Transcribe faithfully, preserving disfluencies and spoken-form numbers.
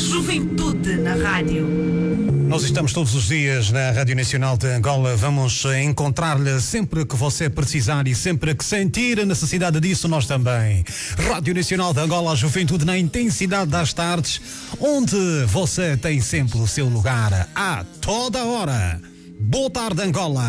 juventude na rádio. Nós estamos todos os dias na Rádio Nacional de Angola. Vamos encontrar-lhe sempre que você precisar e sempre que sentir a necessidade disso, nós também. Rádio Nacional de Angola, a juventude na intensidade das tardes, onde você tem sempre o seu lugar a toda hora. Boa tarde, Angola.